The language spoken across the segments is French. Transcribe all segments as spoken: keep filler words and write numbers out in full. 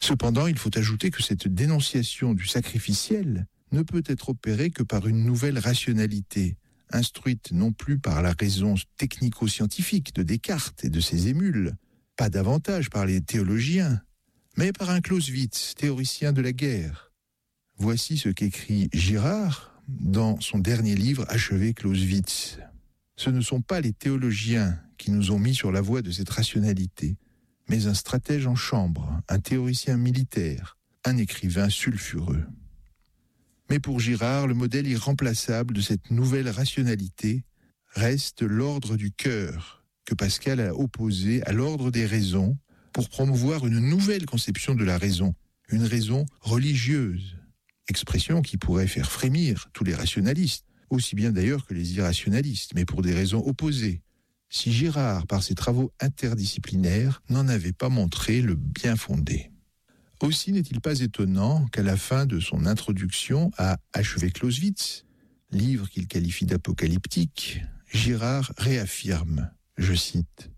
Cependant, il faut ajouter que cette dénonciation du sacrificiel ne peut être opérée que par une nouvelle rationalité, instruite non plus par la raison technico-scientifique de Descartes et de ses émules, pas davantage par les théologiens, mais par un Clausewitz, théoricien de la guerre. Voici ce qu'écrit Girard dans son dernier livre achevé Clausewitz. Ce ne sont pas les théologiens qui nous ont mis sur la voie de cette rationalité, mais un stratège en chambre, un théoricien militaire, un écrivain sulfureux. Mais pour Girard, le modèle irremplaçable de cette nouvelle rationalité reste l'ordre du cœur, que Pascal a opposé à l'ordre des raisons pour promouvoir une nouvelle conception de la raison, une raison religieuse, expression qui pourrait faire frémir tous les rationalistes, aussi bien d'ailleurs que les irrationalistes, mais pour des raisons opposées, si Girard, par ses travaux interdisciplinaires, n'en avait pas montré le bien fondé. Aussi n'est-il pas étonnant qu'à la fin de son introduction à Achever Clausewitz, livre qu'il qualifie d'apocalyptique, Girard réaffirme, je cite,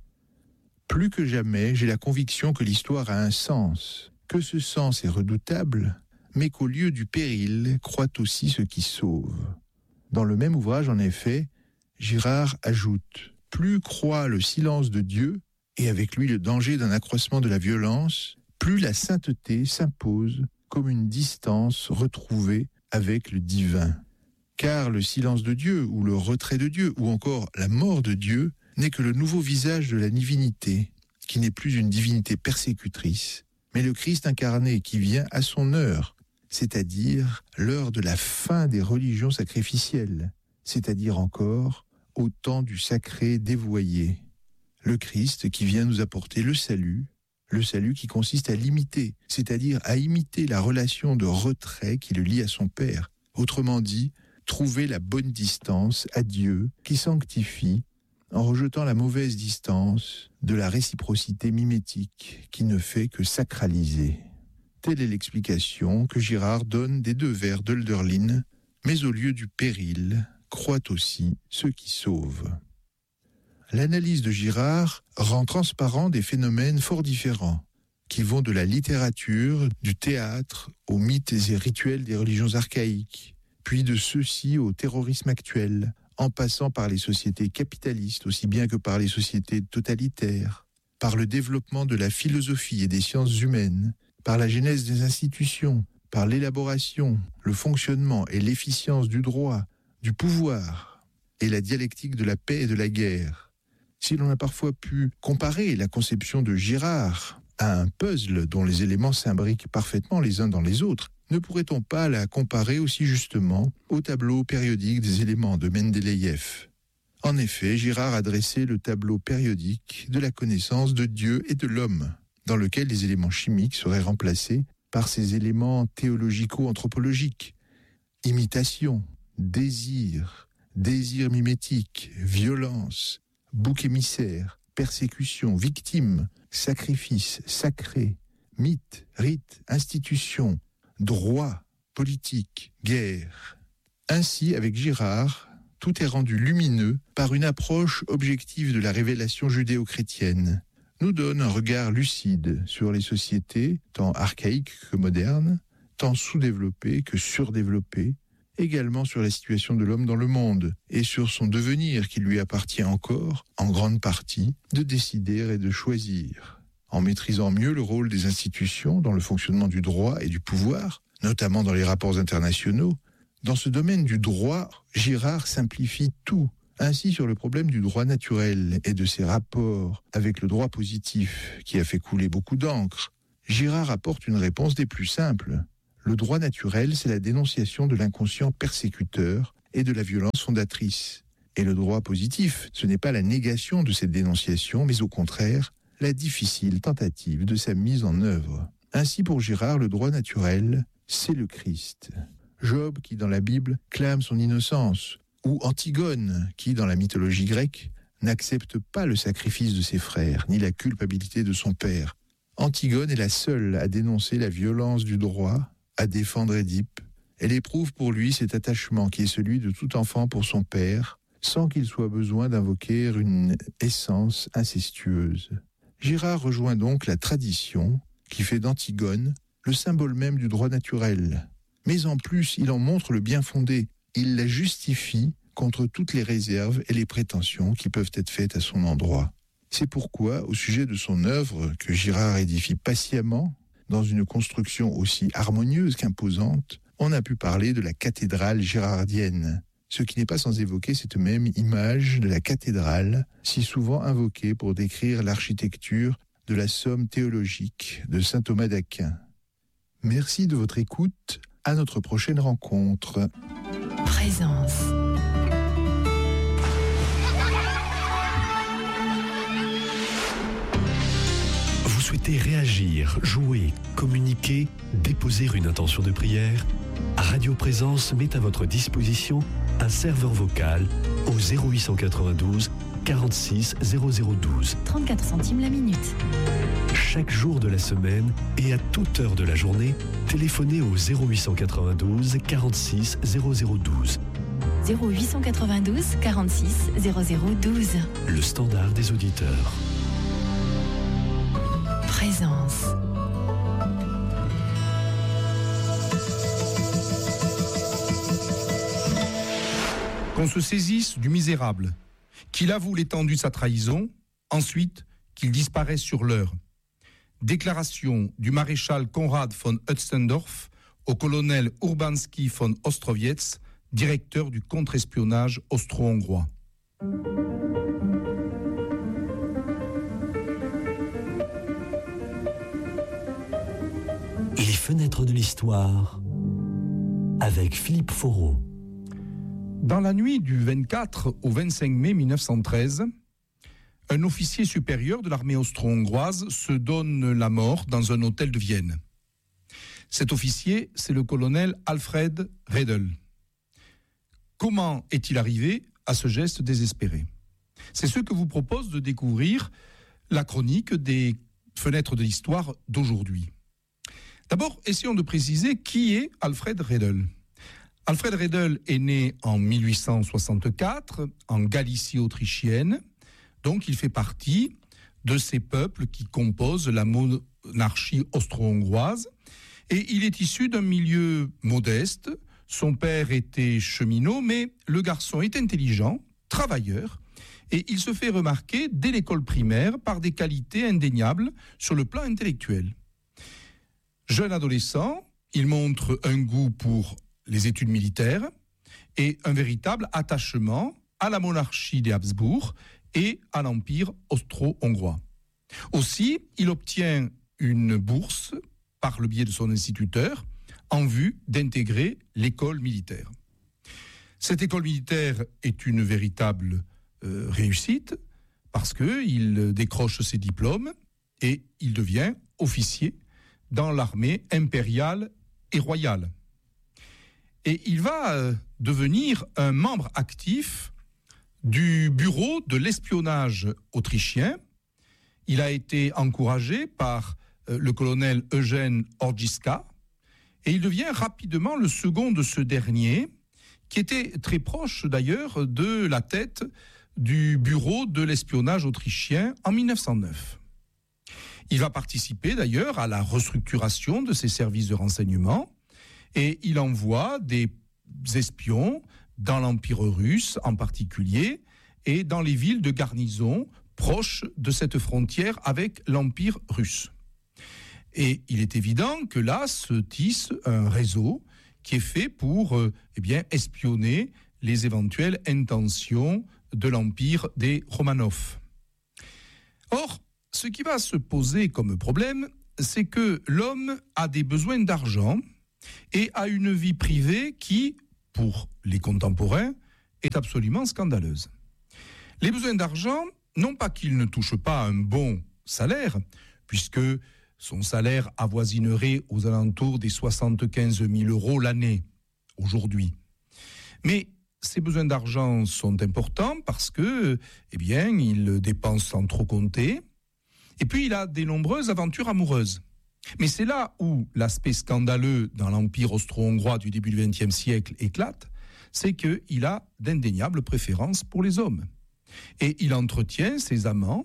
« Plus que jamais, j'ai la conviction que l'histoire a un sens, que ce sens est redoutable, mais qu'au lieu du péril croît aussi ce qui sauve. » Dans le même ouvrage, en effet, Girard ajoute « Plus croît le silence de Dieu, et avec lui le danger d'un accroissement de la violence, plus la sainteté s'impose comme une distance retrouvée avec le divin. Car le silence de Dieu, ou le retrait de Dieu, ou encore la mort de Dieu, n'est que le nouveau visage de la divinité, qui n'est plus une divinité persécutrice, mais le Christ incarné qui vient à son heure, c'est-à-dire l'heure de la fin des religions sacrificielles, c'est-à-dire encore au temps du sacré dévoyé. Le Christ qui vient nous apporter le salut, le salut qui consiste à l'imiter, c'est-à-dire à imiter la relation de retrait qui le lie à son Père. Autrement dit, trouver la bonne distance à Dieu qui sanctifie en rejetant la mauvaise distance de la réciprocité mimétique qui ne fait que sacraliser. Telle est l'explication que Girard donne des deux vers d'Hölderlin, mais au lieu du péril, croit aussi ceux qui sauvent. L'analyse de Girard rend transparent des phénomènes fort différents, qui vont de la littérature, du théâtre, aux mythes et rituels des religions archaïques, puis de ceux-ci au terrorisme actuel, en passant par les sociétés capitalistes aussi bien que par les sociétés totalitaires, par le développement de la philosophie et des sciences humaines, par la genèse des institutions, par l'élaboration, le fonctionnement et l'efficience du droit, du pouvoir, et la dialectique de la paix et de la guerre. Si l'on a parfois pu comparer la conception de Girard à un puzzle dont les éléments s'imbriquent parfaitement les uns dans les autres, ne pourrait-on pas la comparer aussi justement au tableau périodique des éléments de Mendeleïev ? En effet, Girard a dressé le tableau périodique de la connaissance de Dieu et de l'homme, dans lequel les éléments chimiques seraient remplacés par ces éléments théologico-anthropologiques. Imitation, désir, désir mimétique, violence, bouc émissaire, persécution, victime, sacrifice, sacré, mythe, rite, institution, droit, politique, guerre. Ainsi, avec Girard, tout est rendu lumineux par une approche objective de la révélation judéo-chrétienne, nous donne un regard lucide sur les sociétés, tant archaïques que modernes, tant sous-développées que surdéveloppées, également sur la situation de l'homme dans le monde et sur son devenir qui lui appartient encore, en grande partie, de décider et de choisir. En maîtrisant mieux le rôle des institutions dans le fonctionnement du droit et du pouvoir, notamment dans les rapports internationaux, dans ce domaine du droit, Girard simplifie tout. Ainsi, sur le problème du droit naturel et de ses rapports avec le droit positif, qui a fait couler beaucoup d'encre, Girard apporte une réponse des plus simples. Le droit naturel, c'est la dénonciation de l'inconscient persécuteur et de la violence fondatrice. Et le droit positif, ce n'est pas la négation de cette dénonciation, mais au contraire, la difficile tentative de sa mise en œuvre. Ainsi, pour Girard, le droit naturel, c'est le Christ. Job, qui dans la Bible clame son innocence, ou Antigone, qui dans la mythologie grecque n'accepte pas le sacrifice de ses frères, ni la culpabilité de son père. Antigone est la seule à dénoncer la violence du droit, à défendre Édipe. Elle éprouve pour lui cet attachement qui est celui de tout enfant pour son père, sans qu'il soit besoin d'invoquer une essence incestueuse. Girard rejoint donc la tradition qui fait d'Antigone le symbole même du droit naturel. Mais en plus, il en montre le bien fondé. Il la justifie contre toutes les réserves et les prétentions qui peuvent être faites à son endroit. C'est pourquoi, au sujet de son œuvre, que Girard édifie patiemment, dans une construction aussi harmonieuse qu'imposante, on a pu parler de la cathédrale girardienne, ce qui n'est pas sans évoquer cette même image de la cathédrale, si souvent invoquée pour décrire l'architecture de la somme théologique de saint Thomas d'Aquin. Merci de votre écoute, à notre prochaine rencontre. Présence. Vous souhaitez réagir, jouer, communiquer, déposer une intention de prière ? Radio Présence met à votre disposition un serveur vocal au zéro huit cent quatre-vingt-douze quarante-six zéro zéro douze. trente-quatre centimes la minute. Chaque jour de la semaine et à toute heure de la journée, téléphonez au zéro huit cent quatre-vingt-douze quarante-six zéro zéro douze. zéro huit cent quatre-vingt-douze quarante-six zéro zéro douze. Le standard des auditeurs. Présence. Qu'on se saisisse du misérable, qu'il avoue l'étendue de sa trahison, ensuite qu'il disparaisse sur l'heure. Déclaration du maréchal Konrad von Hötzendorf au colonel Urbanski von Ostrowiec, directeur du contre-espionnage austro-hongrois. Les fenêtres de l'histoire avec Philippe Foreau. Dans la nuit du vingt-quatre au vingt-cinq mai mille neuf cent treize, un officier supérieur de l'armée austro-hongroise se donne la mort dans un hôtel de Vienne. Cet officier, c'est le colonel Alfred Redl. Comment est-il arrivé à ce geste désespéré ? C'est ce que vous propose de découvrir la chronique des fenêtres de l'histoire d'aujourd'hui. D'abord, essayons de préciser qui est Alfred Redl. Alfred Redl est né en mille huit cent soixante-quatre en Galicie autrichienne, donc il fait partie de ces peuples qui composent la monarchie austro-hongroise, et il est issu d'un milieu modeste. Son père était cheminot, mais le garçon est intelligent, travailleur, et il se fait remarquer dès l'école primaire par des qualités indéniables sur le plan intellectuel. Jeune adolescent, il montre un goût pour les études militaires et un véritable attachement à la monarchie des Habsbourg et à l'Empire austro-hongrois. Aussi, il obtient une bourse par le biais de son instituteur en vue d'intégrer l'école militaire. Cette école militaire est une véritable euh, réussite parce qu'il décroche ses diplômes et il devient officier dans l'armée impériale et royale. Et il va euh, devenir un membre actif du bureau de l'espionnage autrichien. Il a été encouragé par euh, le colonel Eugène Ordziska et il devient rapidement le second de ce dernier, qui était très proche d'ailleurs de la tête du bureau de l'espionnage autrichien en mille neuf cent neuf. Il va participer d'ailleurs à la restructuration de ses services de renseignement et il envoie des espions dans l'Empire russe en particulier et dans les villes de garnison proches de cette frontière avec l'Empire russe. Et il est évident que là se tisse un réseau qui est fait pour euh, eh bien, espionner les éventuelles intentions de l'Empire des Romanov. Or, ce qui va se poser comme problème, c'est que l'homme a des besoins d'argent et a une vie privée qui, pour les contemporains, est absolument scandaleuse. Les besoins d'argent, non pas qu'il ne touche pas un bon salaire, puisque son salaire avoisinerait aux alentours des soixante-quinze mille euros l'année, aujourd'hui. Mais ces besoins d'argent sont importants parce que, eh bien, il dépense sans trop compter, et puis il a de nombreuses aventures amoureuses. Mais c'est là où l'aspect scandaleux dans l'Empire austro-hongrois du début du vingtième siècle éclate, c'est qu'il a d'indéniables préférences pour les hommes. Et il entretient ses amants,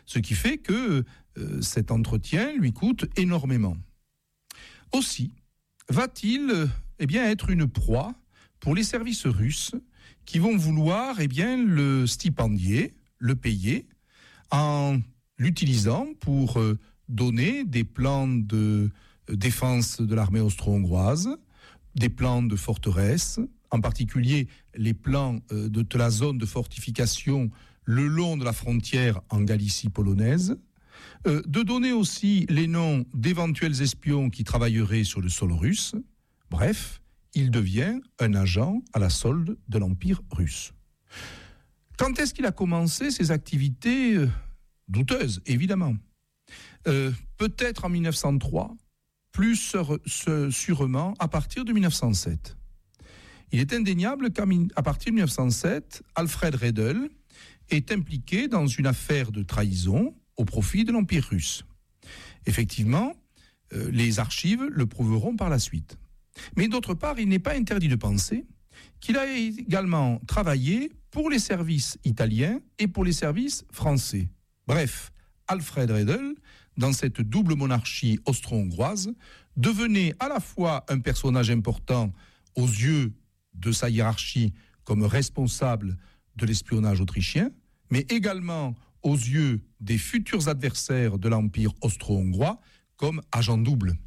Ce qui fait que euh, cet entretien lui coûte énormément. Aussi, va-t-il euh, eh bien, être une proie pour les services russes qui vont vouloir eh bien, le stipendier, le payer, en l'utilisant pour euh, donner des plans de euh, défense de l'armée austro-hongroise, des plans de forteresse, en particulier les plans euh, de, de la zone de fortification le long de la frontière en Galicie polonaise, euh, de donner aussi les noms d'éventuels espions qui travailleraient sur le sol russe. Bref, il devient un agent à la solde de l'Empire russe. Quand est-ce qu'il a commencé ses activités euh, douteuses, évidemment. Euh, peut-être en mille neuf cent trois, plus sur, sur, sûrement à partir de mille neuf cent sept. Il est indéniable qu'à partir de mille neuf cent sept, Alfred Riedel est impliqué dans une affaire de trahison au profit de l'Empire russe. Effectivement, euh, les archives le prouveront par la suite. Mais d'autre part, il n'est pas interdit de penser qu'il a également travaillé pour les services italiens et pour les services français. Bref, Alfred Riedel, dans cette double monarchie austro-hongroise, devenait à la fois un personnage important aux yeux de sa hiérarchie comme responsable de l'espionnage autrichien, mais également aux yeux des futurs adversaires de l'Empire austro-hongrois comme agent double.